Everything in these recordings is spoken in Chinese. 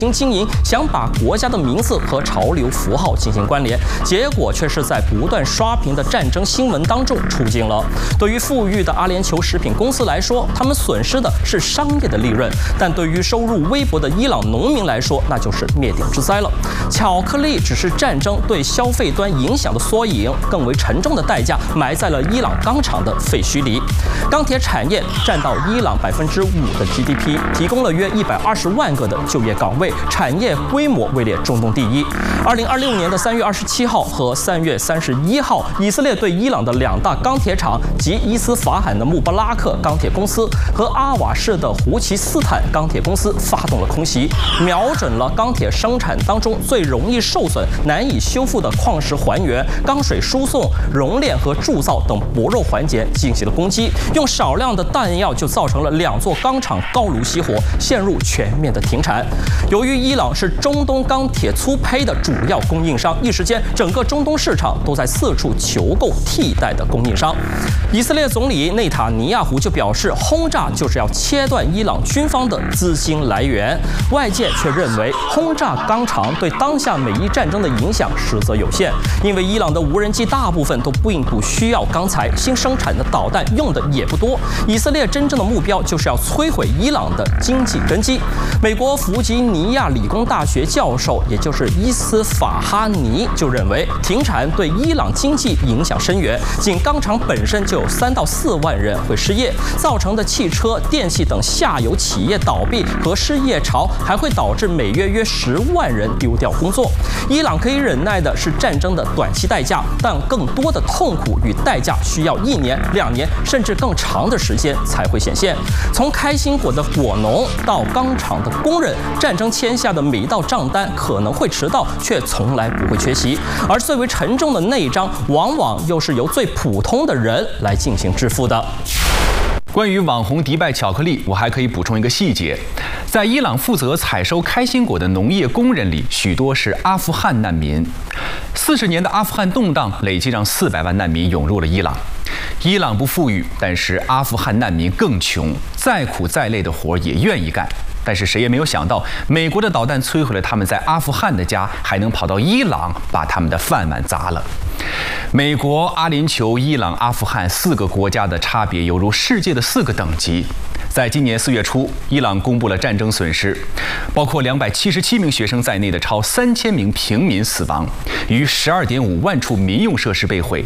经营，想把国家的名字和潮流符号进行关联，结果却是在不断刷屏的战争新闻当中出镜了。对于富裕的阿联酋食品公司来说，他们损失的是商业的利润；但对于收入微薄的伊朗农民来说，那就是灭顶之灾了。巧克力只是战争对消费端影响的缩影，更为沉重的代价埋在了伊朗钢厂的废墟里。钢铁产业占到伊朗5%的 GDP， 提供了约120万个的就业岗位。产业规模位列中东第一。2026年的3月27号和3月31号，以色列对伊朗的2大钢铁厂及伊斯法罕的穆巴拉克钢铁公司和阿瓦市的胡奇斯坦钢铁公司发动了空袭，瞄准了钢铁生产当中最容易受损、难以修复的矿石还原、钢水输送、熔炼和铸造等薄弱环节进行了攻击，用少量的弹药就造成了2座钢厂高炉熄火，陷入全面的停产。由于伊朗是中东钢铁粗胚的主要供应商，一时间整个中东市场都在四处求购替代的供应商。以色列总理内塔尼亚胡就表示，轰炸就是要切断伊朗军方的资金来源。外界却认为，轰炸钢厂对当下美伊战争的影响实则有限，因为伊朗的无人机大部分都并不需要钢材，新生产的导弹用的也不多。以色列真正的目标就是要摧毁伊朗的经济根基。美国弗吉尼亚理工大学教授，也就是伊斯法哈尼就认为，停产对伊朗经济影响深远，仅钢厂本身就有3到4万人会失业，造成的汽车、电器等下游企业倒闭和失业潮，还会导致每月约10万人丢掉工作。伊朗可以忍耐的是战争的短期代价，但更多的痛苦与代价需要1年、2年甚至更长的时间才会显现。从开心果的果农到钢厂的工人，战争签下的每一道账单可能会迟到，却从来不会缺席。而最为沉重的那一章，往往又是由最普通的人来进行支付的。 关于网红迪拜巧克力，我还可以补充一个细节：在伊朗负责采收开心果的农业工人里，许多是阿富汗难民。40年的阿富汗动荡，累计让400万难民涌入了伊朗。伊朗不富裕，但是阿富汗难民更穷，再苦再累的活也愿意干。但是谁也没有想到，美国的导弹摧毁了他们在阿富汗的家，还能跑到伊朗把他们的饭碗砸了。美国、阿联酋、伊朗、阿富汗4个国家的差别犹如世界的4个等级。在今年4月初，伊朗公布了战争损失，包括277名学生在内的超3000名平民死亡，逾12.5万处民用设施被毁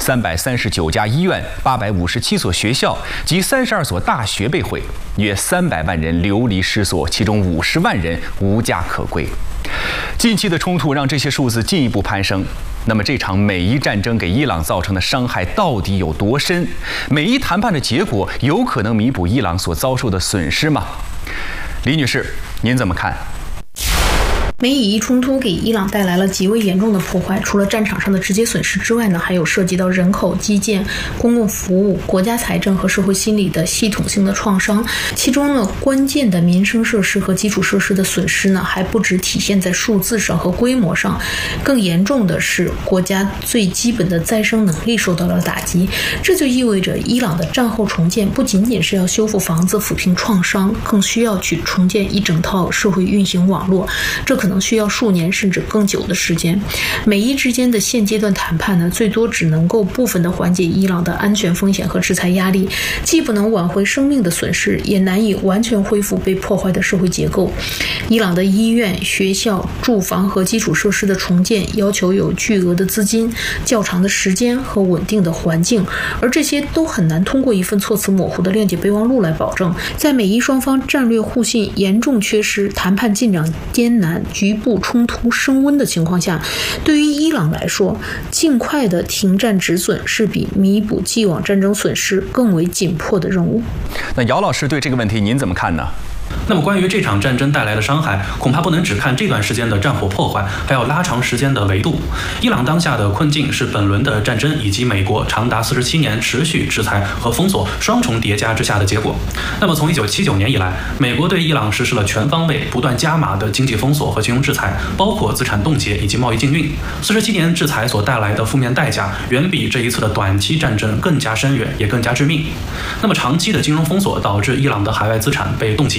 ，339家医院、857所学校及32所大学被毁，约300万人流离失所，其中50万人无家可归。近期的冲突让这些数字进一步攀升。那么这场美伊战争给伊朗造成的伤害到底有多深？美伊谈判的结果有可能弥补伊朗所遭受的损失吗？李女士，您怎么看？ 美以伊冲突给伊朗带来了极为严重的破坏，除了战场上的直接损失之外呢，还有涉及到人口、基建、公共服务、国家财政和社会心理的系统性的创伤。其中呢，关键的民生设施和基础设施的损失呢，还不只体现在数字上和规模上，更严重的是国家最基本的再生能力受到了打击。这就意味着伊朗的战后重建不仅仅是要修复房子、抚平创伤，更需要去重建一整套社会运行网络，这可能需要数年甚至更久的时间。美伊之间的现阶段谈判呢，最多只能够部分的缓解伊朗的安全风险和制裁压力，既不能挽回生命的损失，也难以完全恢复被破坏的社会结构。伊朗的医院、学校、住房和基础设施的重建要求有巨额的资金、较长的时间和稳定的环境，而这些都很难通过一份措辞模糊的谅解备忘录来保证。在美伊双方战略互信严重缺失、谈判进展艰难、局部冲突升温的情况下，对于伊朗来说，尽快的停战止损是比弥补既往战争损失更为紧迫的任务。 那姚老师对这个问题您怎么看呢？ 那么关于这场战争带来的伤害，恐怕不能只看这段时间的战火破坏，还要拉长时间的维度。伊朗当下的困境是本轮的战争以及美国长达47年持续制裁和封锁双重叠加之下的结果。那么从1979年以来，美国对伊朗实施了全方位、不断加码的经济封锁和金融制裁，包括资产冻结以及贸易禁运。47年制裁所带来的负面代价，远比这一次的短期战争更加深远，也更加致命。那么长期的金融封锁导致伊朗的海外资产被冻结，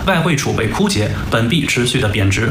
外汇储备枯竭，本币持续的贬值。